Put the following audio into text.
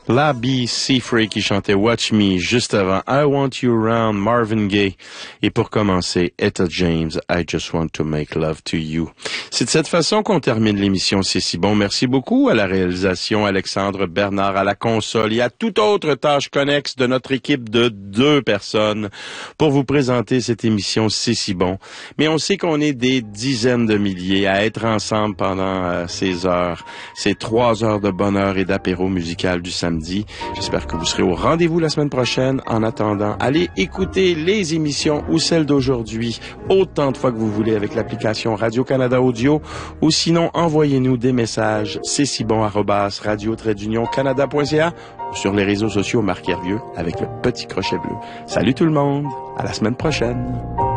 La B. Seafrey qui chantait Watch Me juste avant I Want You Around, Marvin Gaye. Et pour commencer, Etta James, I Just Want to Make Love to You. C'est de cette façon qu'on termine l'émission C'est si bon. Merci beaucoup à la réalisation, Alexandre Bernard à la console et à toute autre tâche connexe de notre équipe de 2 personnes pour vous présenter cette émission C'est si bon. Mais on sait qu'on est des dizaines de milliers à être ensemble pendant ces heures, ces 3 heures de bonheur et d'apéro musical du samedi. J'espère que vous serez au rendez-vous la semaine prochaine. En attendant, allez écouter les émissions ou celles d'aujourd'hui autant de fois que vous voulez avec l'application Radio-Canada Audio ou sinon envoyez-nous des messages cetsi bon@radio-canada.ca ou sur les réseaux sociaux Marc Hervieux avec le petit crochet bleu. Salut tout le monde, à la semaine prochaine.